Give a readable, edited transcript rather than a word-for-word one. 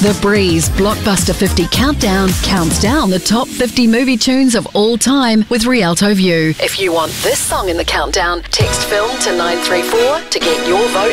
The Breeze Blockbuster 50 Countdown counts down the top 50 movie tunes of all time with Rialto View. If you want this song in the countdown, text film to 934 to get your vote